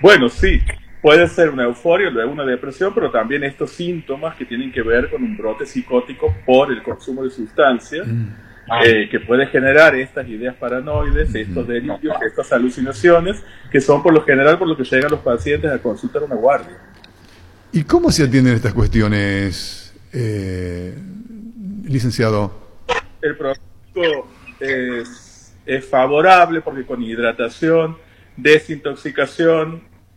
Bueno, sí, puede ser una euforia, luego una depresión, pero también estos síntomas que tienen que ver con un brote psicótico por el consumo de sustancias, que puede generar estas ideas paranoides, estos delirios, estas alucinaciones, que son por lo general por lo que llegan los pacientes a consultar una guardia. ¿Y cómo se atienden estas cuestiones, licenciado? El pronóstico es favorable porque con hidratación, desintoxicación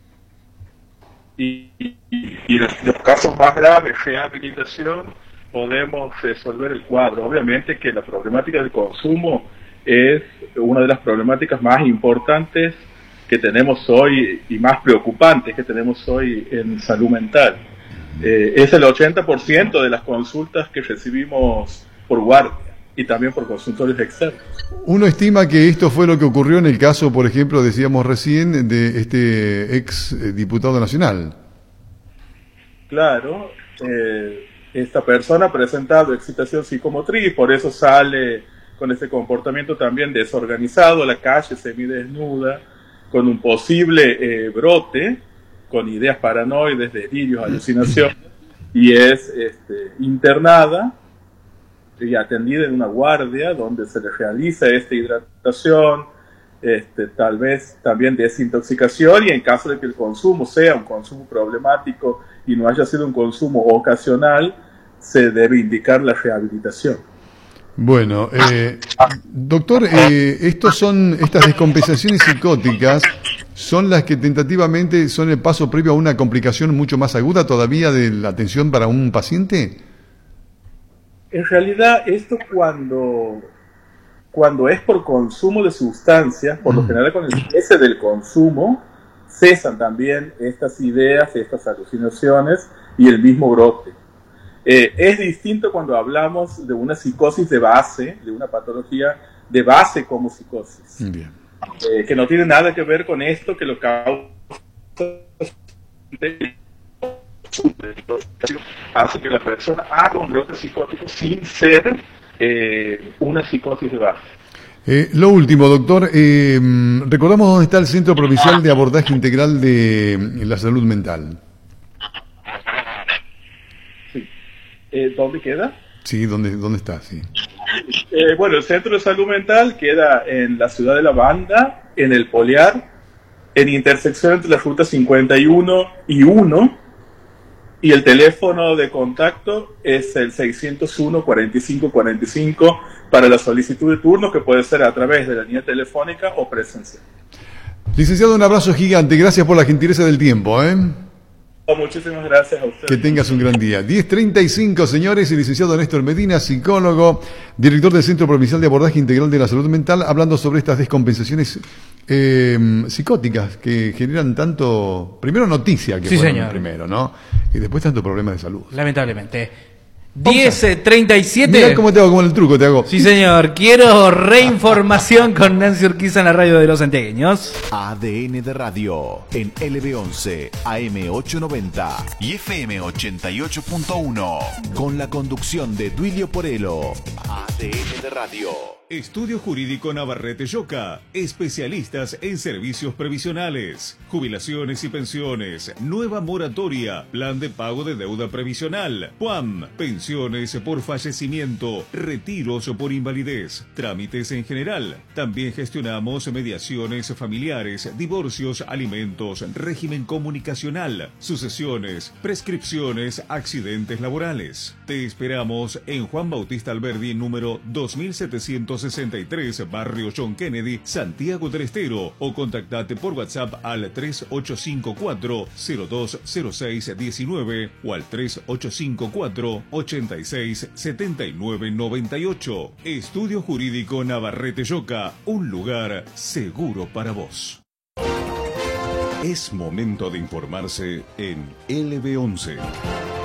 y los casos más graves, rehabilitación, podemos resolver el cuadro. Obviamente que la problemática del consumo es una de las problemáticas más importantes que tenemos hoy y más preocupantes que tenemos hoy en salud mental. Es el 80% de las consultas que recibimos por guardia y también por consultores externos. Uno estima que esto fue lo que ocurrió en el caso, por ejemplo, decíamos recién, de este ex diputado nacional. Claro, esta persona ha presentado excitación psicomotriz, por eso sale con ese comportamiento también desorganizado a la calle, semidesnuda, con un posible brote, con ideas paranoides, delirios, alucinaciones, y es internada y atendida en una guardia donde se le realiza esta hidratación, tal vez también desintoxicación, y en caso de que el consumo sea un consumo problemático y no haya sido un consumo ocasional, se debe indicar la rehabilitación. Bueno, doctor, estas descompensaciones psicóticas son las que tentativamente son el paso previo a una complicación mucho más aguda todavía de la atención para un paciente. En realidad, esto cuando es por consumo de sustancias, por lo general con el cese del consumo, cesan también estas ideas, estas alucinaciones y el mismo brote. Es distinto cuando hablamos de una psicosis de base, de una patología de base como psicosis, que no tiene nada que ver con esto que lo causa, hace que la persona haga un brote psicótico sin ser una psicosis de base. Lo último, doctor, recordamos dónde está el Centro Provincial de Abordaje Integral de la Salud Mental. Sí. ¿Dónde queda? Sí, ¿dónde está? Sí. Bueno, el Centro de Salud Mental queda en la ciudad de La Banda, en el Poliar, en intersección entre la ruta 51 y 1, y el teléfono de contacto es el 601-4545 para la solicitud de turno, que puede ser a través de la línea telefónica o presencial. Licenciado, un abrazo gigante, gracias por la gentileza del tiempo, Muchísimas gracias a ustedes. Que tengas un gran día. 10:35, señores, el licenciado Néstor Medina, psicólogo, director del Centro Provincial de Abordaje Integral de la Salud Mental, hablando sobre estas descompensaciones psicóticas que generan tanto, primero noticia, que fue el primero, ¿no? Y después tanto problema de salud. Lamentablemente. 10:37. Mirá cómo te hago, como el truco te hago. Sí, señor. Quiero reinformación con Nancy Urquiza en la radio de los santiagueños. ADN de Radio en LB11, AM890 y FM 88.1. Con la conducción de Duilio Porello. ADN de Radio. Estudio Jurídico Navarrete Yoca, especialistas en servicios previsionales, jubilaciones y pensiones, nueva moratoria, plan de pago de deuda previsional, PUAM, pensiones por fallecimiento, retiros por invalidez, trámites en general. También gestionamos mediaciones familiares, divorcios, alimentos, régimen comunicacional, sucesiones, prescripciones, accidentes laborales. Te esperamos en Juan Bautista Alberdi, número 2763, Barrio John Kennedy, Santiago del Estero, o contactate por WhatsApp al 3854-020619 o al 3854-867998. Estudio Jurídico Navarrete Yoca, un lugar seguro para vos. Es momento de informarse en LB11.